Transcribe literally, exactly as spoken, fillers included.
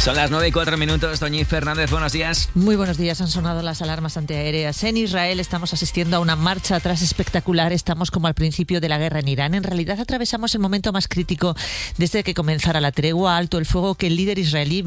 Son las nueve y cuatro minutos. Toñi Fernández, buenos días. Muy buenos días. Han sonado las alarmas antiaéreas. En Israel estamos asistiendo a una marcha atrás espectacular. Estamos como al principio de la guerra en Irán. En realidad atravesamos el momento más crítico desde que comenzara la tregua, alto el fuego, que el líder israelí